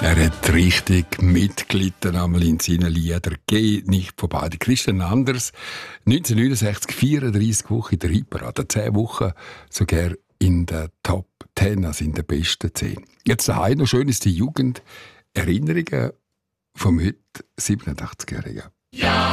Er hat richtig mitgelitten einmal in seinen Liedern. Geh nicht vorbei. Die Christian Anders, 1969, 34 Wochen in der Hitparade, 10 Wochen sogar in der Top 10, also in der besten 10. Jetzt daheim noch schönste Jugenderinnerungen vom heute 87-Jährigen. Ja!